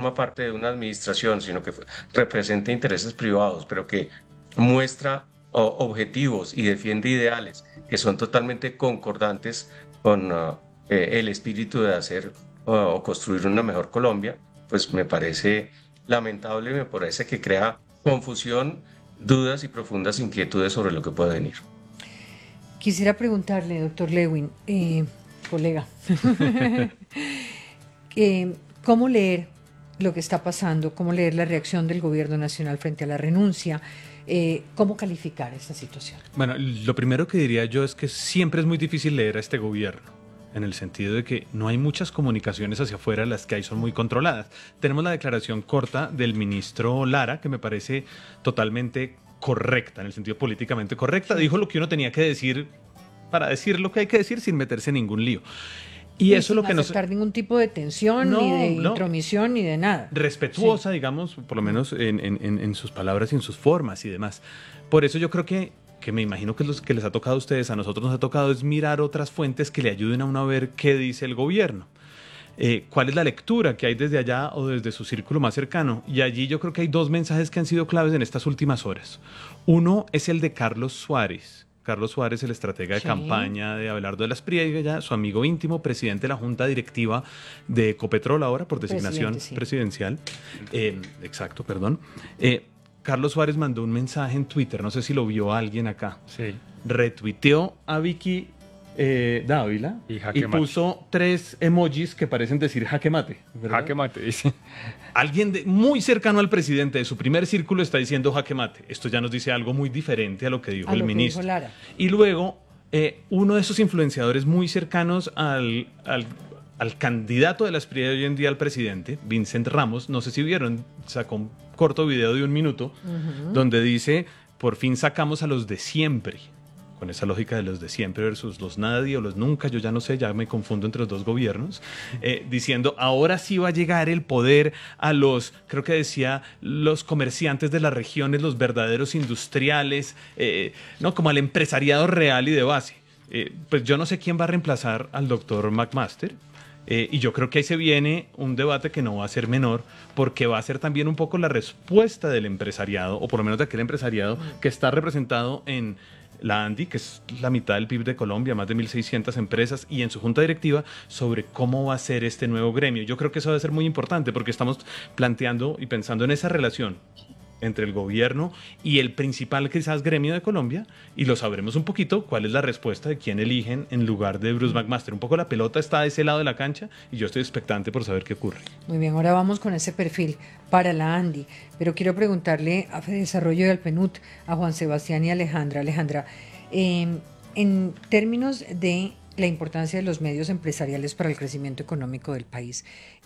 forma parte de una administración, sino que representa intereses privados, pero que muestra objetivos y defiende ideales que son totalmente concordantes con el espíritu de hacer o construir una mejor Colombia, pues me parece lamentable, me parece que crea confusión, dudas y profundas inquietudes sobre lo que puede venir. Quisiera preguntarle, doctor Lewin, colega, ¿cómo leer lo que está pasando? ¿Cómo leer la reacción del gobierno nacional frente a la renuncia? ¿Cómo calificar esta situación? Bueno, lo primero que diría yo es que siempre es muy difícil leer a este gobierno, en el sentido de que no hay muchas comunicaciones hacia afuera, las que hay son muy controladas. Tenemos la declaración corta del ministro Lara, que me parece totalmente correcta, en el sentido políticamente correcta. Sí. Dijo lo que uno tenía que decir para decir lo que hay que decir sin meterse en ningún lío. Y eso es lo que no aceptar ningún tipo de tensión, ni de intromisión, ni de nada. Respetuosa, sí, digamos, por lo menos en sus palabras y en sus formas y demás. Por eso yo creo que me imagino que los que les ha tocado a ustedes, a nosotros nos ha tocado es mirar otras fuentes que le ayuden a uno a ver qué dice el gobierno. ¿Cuál es la lectura que hay desde allá o desde su círculo más cercano? Y allí yo creo que hay dos mensajes que han sido claves en estas últimas horas. Uno es el de Carlos Suárez. Carlos Suárez, el estratega de campaña de Abelardo de la Espriella, su amigo íntimo, presidente de la Junta Directiva de Ecopetrol ahora, por designación presidencial. Exacto, perdón. Carlos Suárez mandó un mensaje en Twitter, no sé si lo vio alguien acá. Sí. Retuiteó a Vicky Dávila y puso 3 emojis que parecen decir jaque mate, ¿verdad? Jaque mate, dice. Alguien muy cercano al presidente de su primer círculo está diciendo jaque mate. Esto ya nos dice algo muy diferente a lo que dijo el ministro. Dijo Lara. Y luego, uno de esos influenciadores muy cercanos al candidato de la Espriella hoy en día al presidente, Vincent Ramos, no sé si vieron, sacó un corto video de 1 minuto, donde dice, por fin sacamos a los de siempre. Con esa lógica de los de siempre versus los nadie o los nunca, yo ya no sé, ya me confundo entre los dos gobiernos, diciendo, ahora sí va a llegar el poder a los, creo que decía, los comerciantes de las regiones, los verdaderos industriales, no, como al empresariado real y de base. Pues yo no sé quién va a reemplazar al doctor McMaster, y yo creo que ahí se viene un debate que no va a ser menor, porque va a ser también un poco la respuesta del empresariado, o por lo menos de aquel empresariado que está representado en la ANDI, que es la mitad del PIB de Colombia, más de 1.600 empresas, y en su junta directiva, sobre cómo va a ser este nuevo gremio. Yo creo que eso va a ser muy importante, porque estamos planteando y pensando en esa relación entre el gobierno y el principal quizás gremio de Colombia, y lo sabremos un poquito cuál es la respuesta de quién eligen en lugar de Bruce McMaster. Un poco la pelota está de ese lado de la cancha y yo estoy expectante por saber qué ocurre. Muy bien, ahora vamos con ese perfil para la ANDI, pero quiero preguntarle a Desarrollo y al PNUD, a Juan Sebastián y Alejandra. Alejandra, en términos de la importancia de los medios empresariales para el crecimiento económico del país,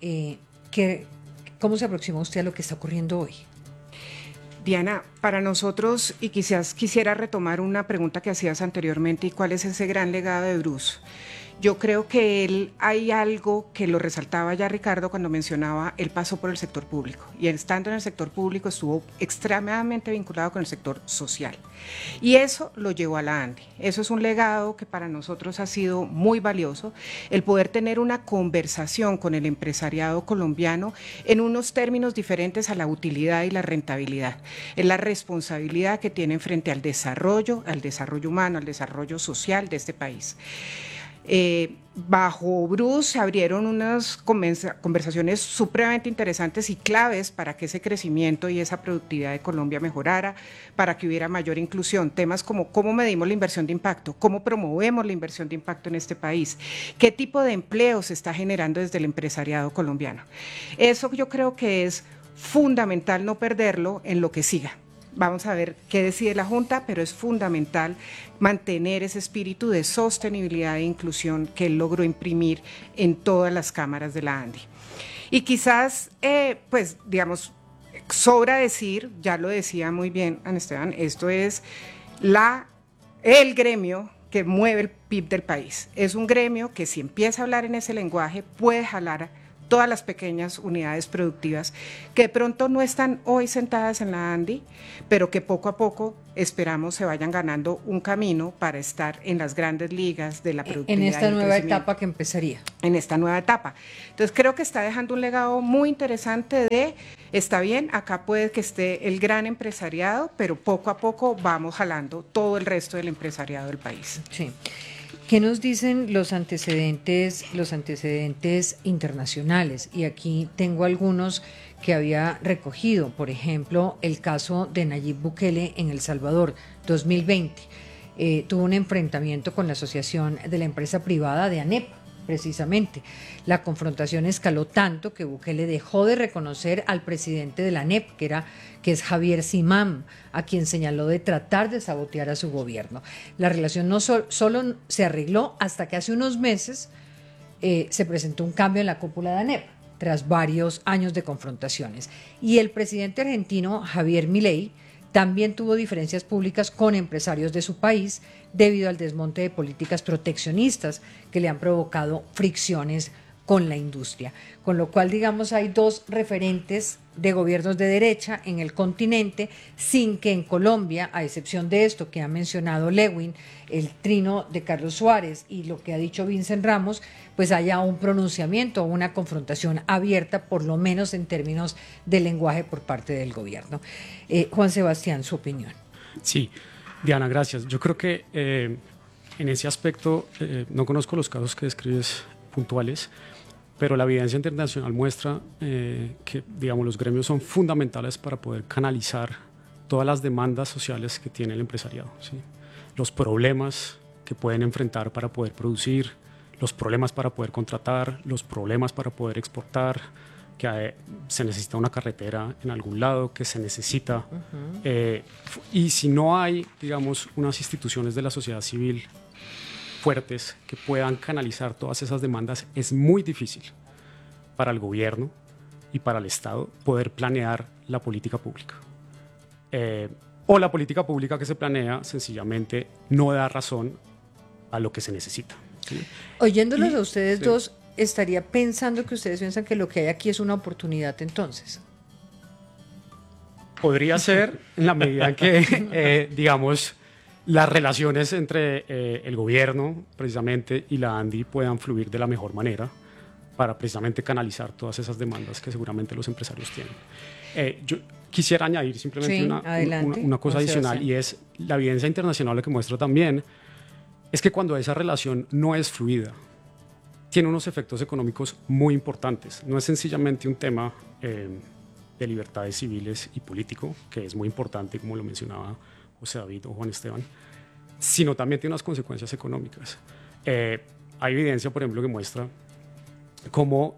¿cómo se aproxima usted a lo que está ocurriendo hoy? Diana, para nosotros, y quizás quisiera retomar una pregunta que hacías anteriormente, ¿y cuál es ese gran legado de Bruce? Yo creo que hay algo que lo resaltaba ya Ricardo cuando mencionaba, él pasó por el sector público, y estando en el sector público estuvo extremadamente vinculado con el sector social, y eso lo llevó a la ANDI. Eso es un legado que para nosotros ha sido muy valioso, el poder tener una conversación con el empresariado colombiano en unos términos diferentes a la utilidad y la rentabilidad, en la responsabilidad que tienen frente al desarrollo humano, al desarrollo social de este país. Bajo Bruce se abrieron unas conversaciones supremamente interesantes y claves para que ese crecimiento y esa productividad de Colombia mejorara, para que hubiera mayor inclusión. Temas como cómo medimos la inversión de impacto, cómo promovemos la inversión de impacto en este país, qué tipo de empleo se está generando desde el empresariado colombiano. Eso yo creo que es fundamental no perderlo en lo que siga. Vamos a ver qué decide la Junta, pero es fundamental mantener ese espíritu de sostenibilidad e inclusión que él logró imprimir en todas las cámaras de la ANDI. Y quizás, pues, digamos, sobra decir, ya lo decía muy bien Ana Esteban, esto es el gremio que mueve el PIB del país. Es un gremio que si empieza a hablar en ese lenguaje puede jalar todas las pequeñas unidades productivas que de pronto no están hoy sentadas en la ANDI, pero que poco a poco esperamos se vayan ganando un camino para estar en las grandes ligas de la productividad. En esta nueva etapa que empezaría. En esta nueva etapa. Entonces creo que está dejando un legado muy interesante de, está bien, acá puede que esté el gran empresariado, pero poco a poco vamos jalando todo el resto del empresariado del país. Sí. ¿Qué nos dicen los antecedentes internacionales? Y aquí tengo algunos que había recogido, por ejemplo, el caso de Nayib Bukele en El Salvador, 2020. Tuvo un enfrentamiento con la Asociación de la Empresa Privada de ANEP, precisamente. La confrontación escaló tanto que Bukele dejó de reconocer al presidente de la ANEP, que es Javier Simam, a quien señaló de tratar de sabotear a su gobierno. La relación no solo se arregló hasta que hace unos meses se presentó un cambio en la cúpula de ANEP, tras varios años de confrontaciones. Y el presidente argentino, Javier Milei, también tuvo diferencias públicas con empresarios de su país debido al desmonte de políticas proteccionistas que le han provocado fricciones con la industria. Con lo cual, digamos, hay dos referentes de gobiernos de derecha en el continente, sin que en Colombia, a excepción de esto que ha mencionado Lewin, el trino de Carlos Suárez y lo que ha dicho Vincent Ramos, pues haya un pronunciamiento o una confrontación abierta, por lo menos en términos de lenguaje por parte del gobierno. Juan Sebastián, su opinión. Sí, Diana, gracias. Yo creo que en ese aspecto, no conozco los casos que describes puntuales, pero la evidencia internacional muestra que, digamos, los gremios son fundamentales para poder canalizar todas las demandas sociales que tiene el empresariado, ¿sí? Los problemas que pueden enfrentar para poder producir, los problemas para poder contratar, los problemas para poder exportar, que se necesita una carretera en algún lado, que se necesita, y si no hay, digamos, unas instituciones de la sociedad civil fuertes que puedan canalizar todas esas demandas, es muy difícil para el gobierno y para el Estado poder planear la política pública. O la política pública que se planea sencillamente no da razón a lo que se necesita, ¿sí? Oyéndolos a ustedes dos, estaría pensando que ustedes piensan que lo que hay aquí es una oportunidad entonces. Podría ser, en la medida en que, digamos, las relaciones entre el gobierno precisamente y la ANDI puedan fluir de la mejor manera para precisamente canalizar todas esas demandas que seguramente los empresarios tienen. Yo quisiera añadir simplemente una cosa adicional, y es la evidencia internacional lo que muestra también es que cuando esa relación no es fluida, tiene unos efectos económicos muy importantes. No es sencillamente un tema de libertades civiles y político, que es muy importante, como lo mencionaba José David o Juan Esteban, sino también tiene unas consecuencias económicas. Hay evidencia, por ejemplo, que muestra cómo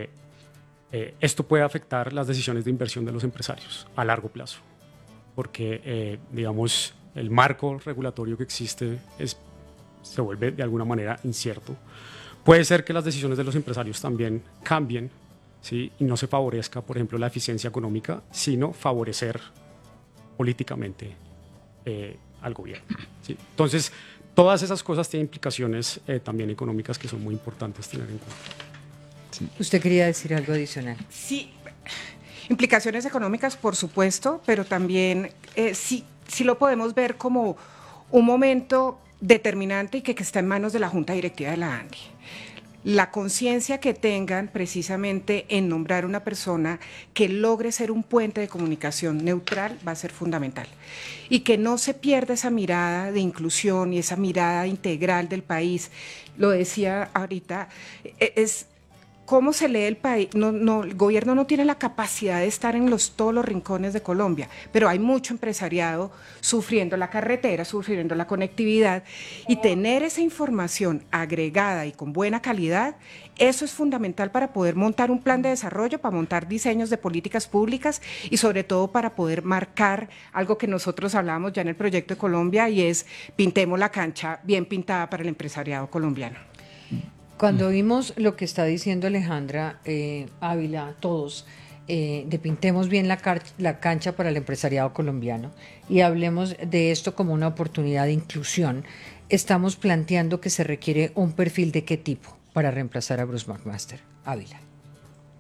esto puede afectar las decisiones de inversión de los empresarios a largo plazo, porque, digamos, el marco regulatorio que existe se vuelve de alguna manera incierto. Puede ser que las decisiones de los empresarios también cambien, ¿sí? Y no se favorezca, por ejemplo, la eficiencia económica, sino favorecer políticamente al gobierno, ¿sí? Entonces, todas esas cosas tienen implicaciones también económicas que son muy importantes tener en cuenta. Sí. ¿Usted quería decir algo adicional? Sí, implicaciones económicas, por supuesto, pero también sí lo podemos ver como un momento determinante y que está en manos de la Junta Directiva de la ANDI. La conciencia que tengan precisamente en nombrar una persona que logre ser un puente de comunicación neutral va a ser fundamental. Y que no se pierda esa mirada de inclusión y esa mirada integral del país. Lo decía ahorita, es cómo se lee el país. El gobierno no tiene la capacidad de estar en todos los rincones de Colombia, pero hay mucho empresariado sufriendo la carretera, sufriendo la conectividad, y tener esa información agregada y con buena calidad, eso es fundamental para poder montar un plan de desarrollo, para montar diseños de políticas públicas y sobre todo para poder marcar algo que nosotros hablamos ya en el proyecto de Colombia, y es pintemos la cancha bien pintada para el empresariado colombiano. Cuando vimos lo que está diciendo Alejandra Ávila, todos, de pintemos bien la cancha para el empresariado colombiano y hablemos de esto como una oportunidad de inclusión, estamos planteando que se requiere un perfil de qué tipo para reemplazar a Bruce McMaster. Ávila.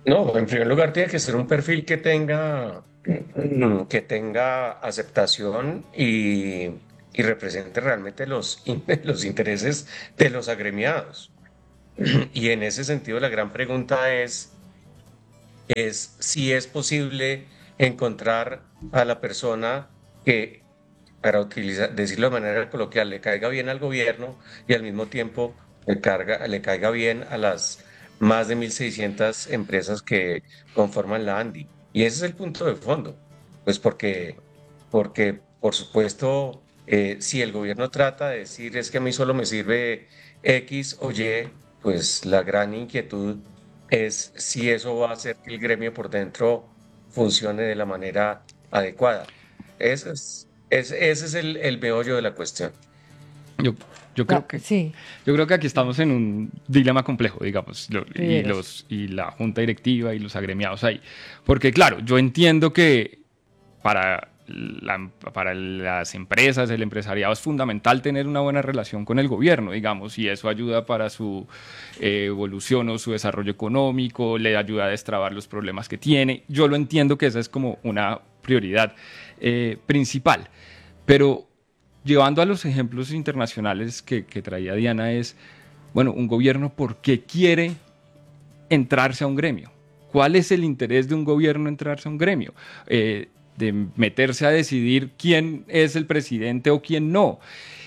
No, en primer lugar tiene que ser un perfil que tenga aceptación y represente realmente los intereses de los agremiados. Y en ese sentido la gran pregunta es si es posible encontrar a la persona que, para decirlo de manera coloquial, le caiga bien al gobierno y al mismo tiempo le caiga bien a las más de 1.600 empresas que conforman la ANDI. Y ese es el punto de fondo, pues porque por supuesto, si el gobierno trata de decir es que a mí solo me sirve X o Y, pues la gran inquietud es si eso va a hacer que el gremio por dentro funcione de la manera adecuada. Ese es el meollo de la cuestión. Yo, yo creo que Sí, yo creo que aquí estamos en un dilema complejo, digamos, Riveros. y la junta directiva y los agremiados ahí. Porque claro, yo entiendo que para para las empresas, el empresariado es fundamental tener una buena relación con el gobierno, digamos, y eso ayuda para su evolución o su desarrollo económico, le ayuda a destrabar los problemas que tiene. Yo lo entiendo que esa es como una prioridad principal, pero llevando a los ejemplos internacionales que traía Diana es, bueno, un gobierno, ¿por qué quiere entrarse a un gremio? ¿Cuál es el interés de un gobierno entrarse a un gremio? De meterse a decidir quién es el presidente o quién no.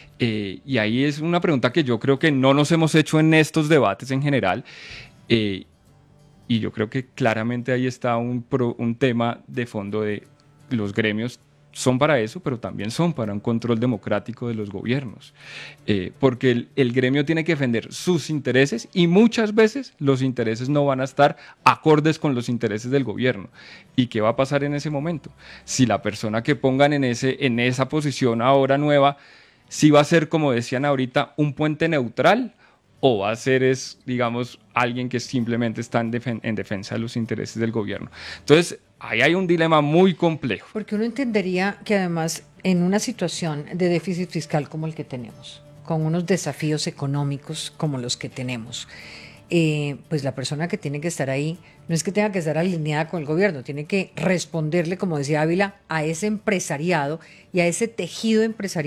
Y ahí es una pregunta que yo creo que no nos hemos hecho en estos debates en general. Y yo creo que claramente ahí está un tema de fondo de los gremios son para eso, pero también son para un control democrático de los gobiernos. Porque el gremio tiene que defender sus intereses y muchas veces los intereses no van a estar acordes con los intereses del gobierno. ¿Y qué va a pasar en ese momento? Si la persona que pongan en esa posición ahora nueva, si va a ser, como decían ahorita, un puente neutral o va a ser, digamos, alguien que simplemente está en defensa de los intereses del gobierno. Entonces, ahí hay un dilema muy complejo. porque uno entendería que además en una situación de déficit fiscal como el que tenemos, con unos desafíos económicos como los que tenemos, pues la persona que tiene que estar ahí no es que tenga que estar alineada con el gobierno, tiene que responderle, como decía Ávila, a ese empresariado y a ese tejido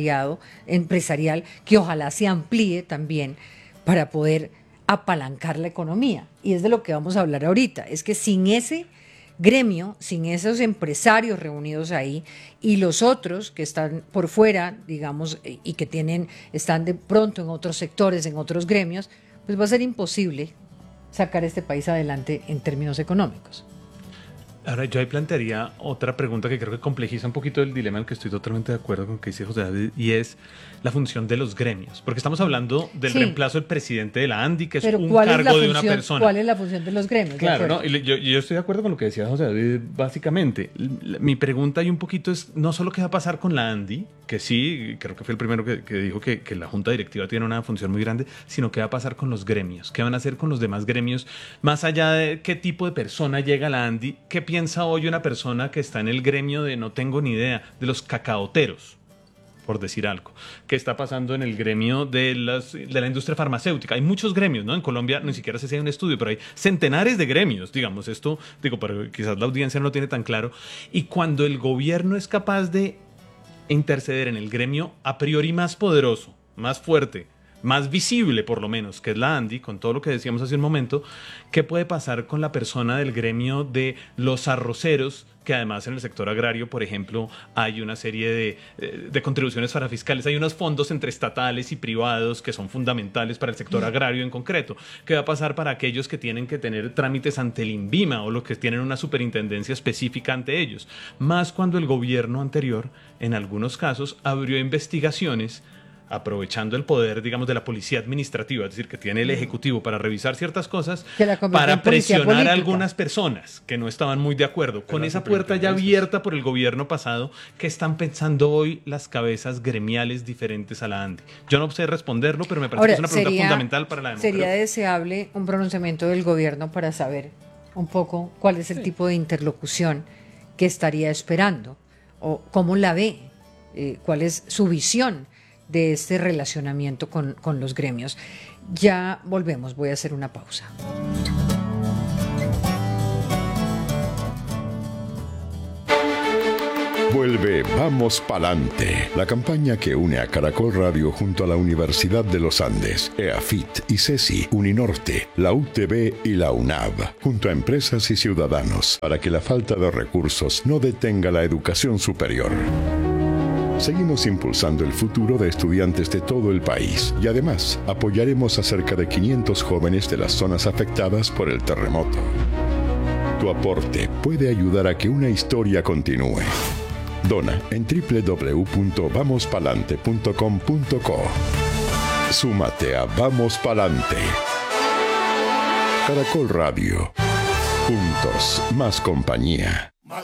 empresarial que ojalá se amplíe también para poder apalancar la economía. Y es de lo que vamos a hablar ahorita, es que sin ese gremio, sin esos empresarios reunidos ahí y los otros que están por fuera, digamos, y que están de pronto en otros sectores, en otros gremios, pues va a ser imposible sacar este país adelante en términos económicos. Ahora, yo ahí plantearía otra pregunta que creo que complejiza un poquito el dilema en el que estoy totalmente de acuerdo con lo que dice José David, y es la función de los gremios. Porque estamos hablando del reemplazo del presidente de la ANDI, que es un cargo de una persona. ¿Cuál es la función de los gremios? Claro, ¿no? Y yo estoy de acuerdo con lo que decía José David, básicamente. Mi pregunta ahí un poquito es, no solo qué va a pasar con la ANDI, que sí, creo que fue el primero que dijo que la junta directiva tiene una función muy grande, sino qué va a pasar con los gremios, qué van a hacer con los demás gremios, más allá de qué tipo de persona llega a la ANDI, qué piensa hoy una persona que está en el gremio de, no tengo ni idea, de los cacaoteros, por decir algo. ¿Qué está pasando en el gremio de la industria farmacéutica? Hay muchos gremios, ¿no? En Colombia ni siquiera sé si hay un estudio, pero hay centenares de gremios, digamos. Esto, digo, pero quizás la audiencia no lo tiene tan claro. Y cuando el gobierno es capaz de interceder en el gremio a priori más poderoso, más fuerte, más visible por lo menos, que es la ANDI, con todo lo que decíamos hace un momento, ¿qué puede pasar con la persona del gremio de los arroceros? Que además en el sector agrario, por ejemplo, hay una serie de contribuciones parafiscales, hay unos fondos entre estatales y privados que son fundamentales para el sector agrario en concreto. ¿Qué va a pasar para aquellos que tienen que tener trámites ante el INVIMA o los que tienen una superintendencia específica ante ellos? Más cuando el gobierno anterior, en algunos casos, abrió investigaciones aprovechando el poder, digamos, de la policía administrativa, es decir, que tiene el Ejecutivo para revisar ciertas cosas, para presionar a algunas personas que no estaban muy de acuerdo. Con esa puerta ya abierta por el gobierno pasado, ¿qué están pensando hoy las cabezas gremiales diferentes a la ANDI? Yo no sé responderlo, pero me parece que es una pregunta fundamental para la democracia. Sería deseable un pronunciamiento del gobierno para saber un poco cuál es el tipo de interlocución que estaría esperando o cómo la ve, cuál es su visión de este relacionamiento con los gremios. Ya volvemos, voy a hacer una pausa. Vuelve Vamos Palante, la campaña que une a Caracol Radio junto a la Universidad de los Andes, EAFIT, ICESI, Uninorte, la UTB y la UNAV, junto a empresas y ciudadanos, para que la falta de recursos no detenga la educación superior. Seguimos impulsando el futuro de estudiantes de todo el país y además apoyaremos a cerca de 500 jóvenes de las zonas afectadas por el terremoto. Tu aporte puede ayudar a que una historia continúe. Dona en www.vamospalante.com.co. Súmate a Vamos Palante. Caracol Radio. Juntos, más compañía.